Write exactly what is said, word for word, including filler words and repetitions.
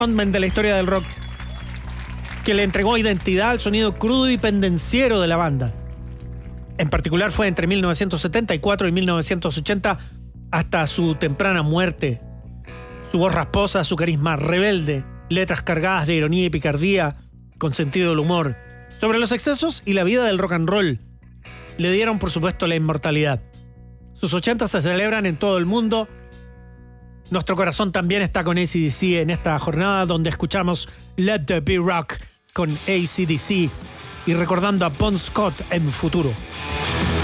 frontman de la historia del rock, que le entregó identidad al sonido crudo y pendenciero de la banda. En particular fue entre mil novecientos setenta y cuatro y mil novecientos ochenta hasta su temprana muerte. Su voz rasposa, su carisma rebelde, letras cargadas de ironía y picardía, con sentido del humor, sobre los excesos y la vida del rock and roll, le dieron por supuesto la inmortalidad. Sus ochenta se celebran en todo el mundo. Nuestro corazón también está con A C D C en esta jornada donde escuchamos Let There Be Rock con A C D C y recordando a Bon Scott en Futuro.